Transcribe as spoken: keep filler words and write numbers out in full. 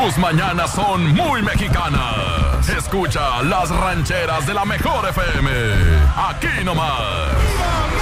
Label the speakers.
Speaker 1: Tus mañanas son muy mexicanas. Escucha las rancheras de la mejor F M. Aquí nomás.